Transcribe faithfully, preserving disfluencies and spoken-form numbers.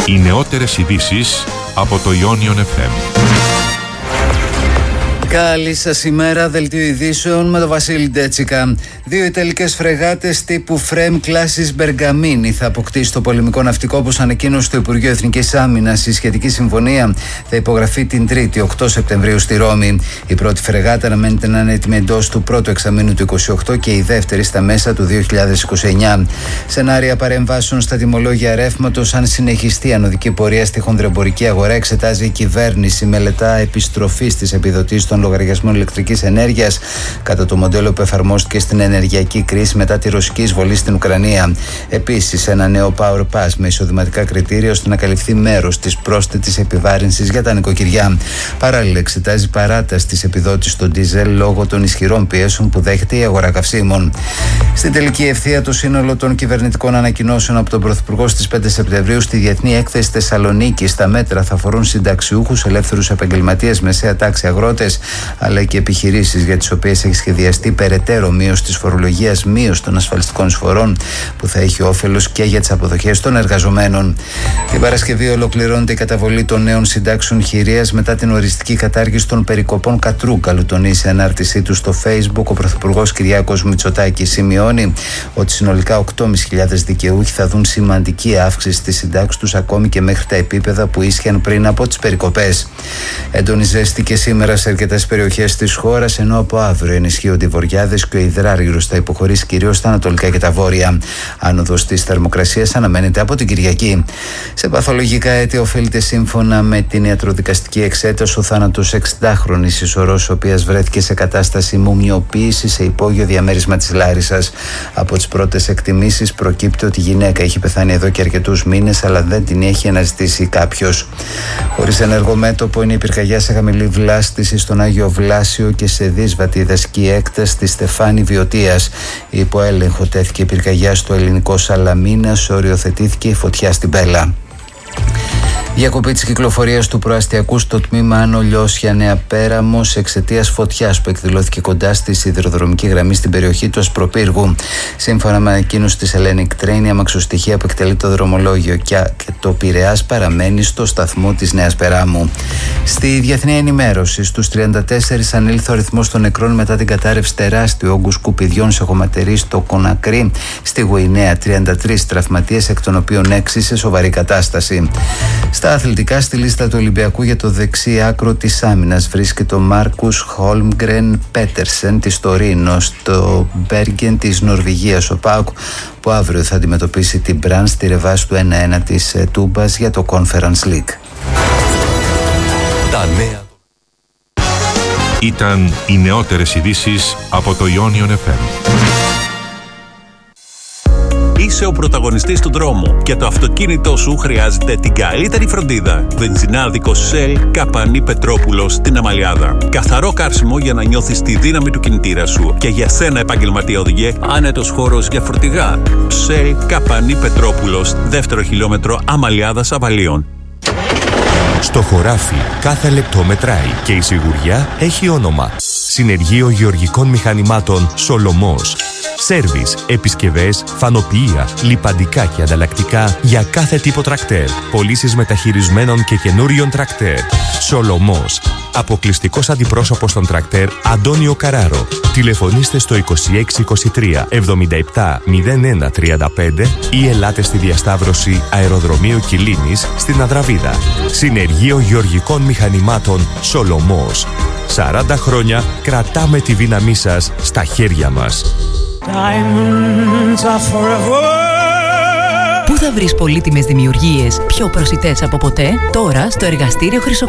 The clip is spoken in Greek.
Οι νεότερες ειδήσεις από το Ionion εφ εμ. Καλή σας ημέρα, δελτίο ειδήσεων με τον Βασίλη Ντέτσικα. Δύο ιταλικές φρεγάτες τύπου Φρέμ κλάσης Μπεργαμίνη θα αποκτήσει το πολεμικό ναυτικό, όπως ανακοίνωσε το Υπουργείο Εθνικής Άμυνας. Η σχετική συμφωνία θα υπογραφεί την Τρίτη, οκτώ Σεπτεμβρίου, στη Ρώμη. Η πρώτη φρεγάτα αναμένεται να είναι έτοιμη εντός του πρώτου εξαμήνου του είκοσι οκτώ και η δεύτερη στα μέσα του δύο χιλιάδες είκοσι εννιά. Σενάρια παρεμβάσεων στα τιμολόγια ρεύματος, αν συνεχιστεί η ανωδική πορεία στη χονδρεμπορική αγορά, εξετάζει η κυβέρνηση. Μελετά επιστροφή στις επιδοτήσεις των λογαριασμών ηλεκτρικής ενέργειας κατά το μοντέλο που εφαρμόστηκε στην ενεργειακή κρίση μετά τη ρωσική εισβολή στην Ουκρανία. Επίσης, ένα νέο Power Pass με εισοδηματικά κριτήρια ώστε να καλυφθεί μέρος της πρόσθετης επιβάρυνσης για τα νοικοκυριά. Παράλληλα, εξετάζει παράταση της επιδότησης στο ντίζελ λόγω των ισχυρών πιέσεων που δέχεται η αγορά καυσίμων. Στην τελική ευθεία, το σύνολο των κυβερνητικών ανακοινώσεων από τον Πρωθυπουργό στις πέντε Σεπτεμβρίου στη Διεθνή Έκθεση Θεσσαλονίκη. Τα μέτρα θα αφορούν συνταξιούχους, ελεύθερους επαγγελματίες, μεσαία τάξη, αγρότες, αλλά και επιχειρήσεις για τις οποίες έχει σχεδιαστεί περαιτέρω μείωση της φορολογίας, μείωση των ασφαλιστικών εισφορών που θα έχει όφελος και για τις αποδοχές των εργαζομένων. Την Παρασκευή ολοκληρώνεται η καταβολή των νέων συντάξεων χειρίας μετά την οριστική κατάργηση των περικοπών Κατρούγκαλου. Τονίζει σε ανάρτησή του στο Facebook ο Πρωθυπουργός Κυριάκος Μητσοτάκης. Σημειώνει ότι συνολικά οκτώ χιλιάδες πεντακόσιοι δικαιούχοι θα δουν σημαντική αύξηση στις συντάξεις τους, ακόμη και μέχρι τα επίπεδα που ίσχυαν πριν από τις περικοπές. Έντονη ζέστη και σήμερα σε αρκετές περιοχές της χώρας, ενώ από αύριο ενισχύονται οι βοριάδες και ο υδράργυρος θα υποχωρήσει κυρίως στα ανατολικά και τα βόρεια. Άνοδος της θερμοκρασίας αναμένεται από την Κυριακή. Σε παθολογικά αίτια οφείλεται σύμφωνα με την ιατροδικαστική εξέταση ο θάνατος εξηντάχρονης ισορρός, η οποία βρέθηκε σε κατάσταση μουμιοποίηση σε υπόγειο διαμέρισμα της Λάρισσας. Από τις πρώτες εκτιμήσεις προκύπτει ότι η γυναίκα έχει πεθάνει εδώ και αρκετούς μήνες, αλλά δεν την έχει αναζητήσει κάποιος. Χωρίς ενεργό μέτωπο είναι η πυρκαγιά σε χαμηλή βλάστηση στον Άγιο Βλάσιο και σε δύσβατη δασική έκταση στη Στεφάνη Βιωτίας. Υπό έλεγχο τέθηκε η πυρκαγιά στο ελληνικό Σαλαμίνας, οριοθετήθηκε η φωτιά στην Πέλα. Διακοπή της κυκλοφορίας του προαστιακού στο τμήμα Άνω Λιώσια Νέα Πέραμος εξαιτίας φωτιάς που εκδηλώθηκε κοντά στη σιδηροδρομική γραμμή στην περιοχή του Ασπροπύργου. Σύμφωνα με ανακοίνωση της Hellenic Train, η αμαξοστοιχεία που εκτελεί το δρομολόγιο και το Πειραιάς παραμένει στο σταθμό της Νέας Περάμου. Στη διεθνή ενημέρωση, στους τριάντα τέσσερις ανήλθε ο αριθμός των νεκρών μετά την κατάρρευση τεράστιου όγκου σκουπιδιών σε χωματερή στο Κονακρί στη Γουινέα. τριάντα τρεις τραυματίες, εκ των οποίων έξι σε σοβαρή κατάσταση. Στα αθλητικά, στη λίστα του Ολυμπιακού για το δεξί άκρο της άμυνας βρίσκεται ο Μάρκους Χόλμγκρεν Πέτερσεν της Τωρίνο στο Μπέργκεν της Νορβηγίας. Ο ΠΑΟΚ που αύριο θα αντιμετωπίσει την Μπραν στη ρεβάση του ένα ένα της Τούμπας για το Conference League. Τα νέα. Ήταν οι νεότερες ειδήσεις από το Ionion εφ εμ. Είσαι ο πρωταγωνιστής του δρόμου και το αυτοκίνητό σου χρειάζεται την καλύτερη φροντίδα. Βενζινάδικο Shell Καπανή Πετρόπουλος στην Αμαλιάδα. Καθαρό καύσιμο για να νιώθεις τη δύναμη του κινητήρα σου. Και για σένα, επαγγελματία οδηγέ, άνετος χώρος για φορτηγά. Shell Καπανή Πετρόπουλος, δεύτερο χιλιόμετρο Αμαλιάδας Αβαλίων. Στο χωράφι κάθε λεπτό μετράει και η σιγουριά έχει όνομα. Συνεργείο Γεωργικών Μηχανημάτων Σολομός. Σέρβις, επισκευές, φανοποιεία, λιπαντικά και ανταλλακτικά για κάθε τύπο τρακτέρ. Πωλήσεις μεταχειρισμένων και καινούριων τρακτέρ. Σολομός. Αποκλειστικός αντιπρόσωπος των τρακτέρ Αντώνιο Καράρο. Τηλεφωνήστε στο είκοσι έξι είκοσι τρία εβδομήντα επτά μηδέν ένα τριάντα πέντε ή ελάτε στη διασταύρωση Αεροδρομίου Κιλίνης στην Αδραβίδα. Συνεργείο Γεωργικών Μηχανημάτων Σολομός. σαράντα χρόνια κρατάμε τη δύναμή σας στα χέρια μας. Πού θα βρεις πολύτιμες δημιουργίες πιο προσιτές από ποτέ? Τώρα στο εργαστήριο Χρυσοκοίδη.